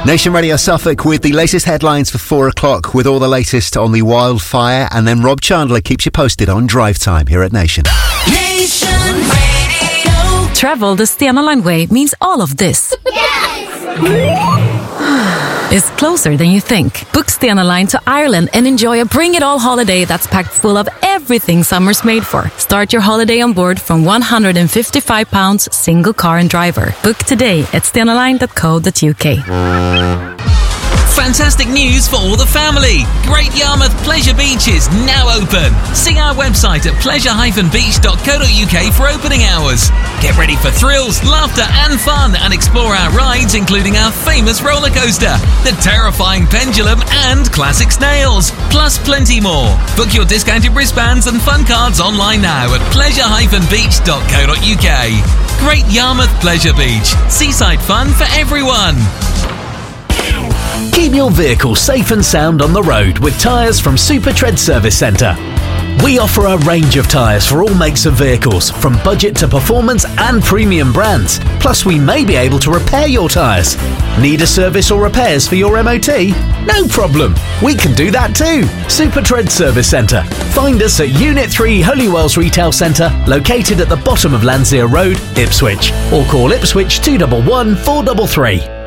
Nation Radio Suffolk with the latest headlines for 4 o'clock with all the latest on the wildfire, and then Rob Chandler keeps you posted on drive time here at Nation. Nation Radio. Travel the Stena Line way means all of this. Is closer than you think. Book Stena Line to Ireland and enjoy a bring it all holiday that's packed full of everything summer's made for. Start your holiday on board from £155 single car and driver. Book today at stenaline.co.uk. Fantastic news for all the family. Great Yarmouth Pleasure Beach is now open. See our website at pleasure-beach.co.uk for opening hours. Get ready for thrills, laughter and fun, and explore our rides, including our famous roller coaster, the terrifying pendulum and classic snails, plus plenty more. Book your discounted wristbands and fun cards online now at pleasure-beach.co.uk. Great Yarmouth Pleasure Beach. Seaside fun for everyone. Keep your vehicle safe and sound on the road with tyres from Super Tread Service Centre. We offer a range of tyres for all makes of vehicles, from budget to performance and premium brands. Plus, we may be able to repair your tyres. Need a service or repairs for your MOT? No problem. We can do that too. Super Tread Service Centre. Find us at Unit 3 Holywells Retail Centre, located at the bottom of Landseer Road, Ipswich. Or call Ipswich 211 433.